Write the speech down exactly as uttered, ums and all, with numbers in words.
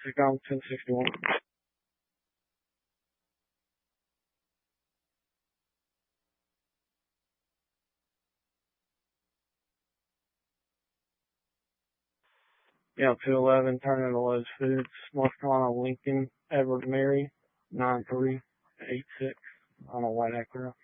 six down ten sixty-one. Yeah, two eleven, turning to Lowe's Foods, North Carolina, Lincoln, Edward Mary, nine three eight six on a white Acura.